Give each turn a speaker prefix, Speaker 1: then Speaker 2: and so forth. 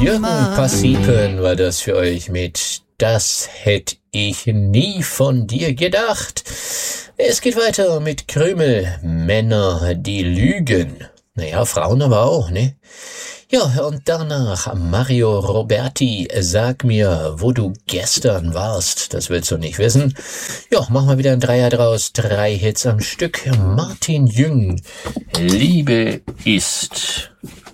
Speaker 1: Jürgen Passiepen war das für euch mit Das hätt ich nie von dir gedacht. Es geht weiter mit Krümel, Männer, die lügen. Naja, Frauen aber auch, ne? Ja, und danach Mario Roberti, Sag mir, wo du gestern warst. Das willst du nicht wissen. Ja, machen wir wieder ein Dreier draus. 3 Hits am Stück. Martin Jüng, Liebe ist...